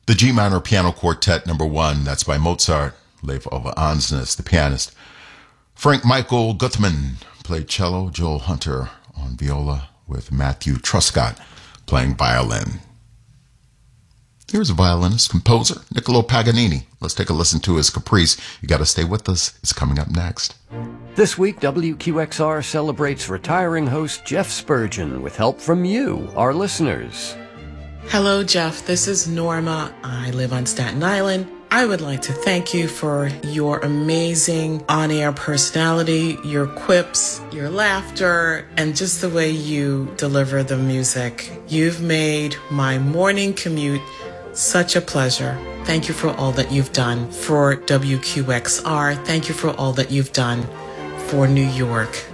The G minor piano quartet number 1, that's by Mozart, Leif Ove Ansnes, the pianist. Frank Michael Gutman played cello, Joel Hunter on viola, with Matthew Truscott playing violin. Here's a violinist, composer, Niccolo Paganini. Let's take a listen to his Caprice. You got to stay with us. It's coming up next. This week, WQXR celebrates retiring host Jeff Spurgeon with help from you, our listeners. Hello, Jeff. This is Norma. I live on Staten Island. I would like to thank you for your amazing on-air personality, your quips, your laughter, and just the way you deliver the music. You've made my morning commute such a pleasure. Thank you for all that you've done for WQXR. Thank you for all that you've done for New York.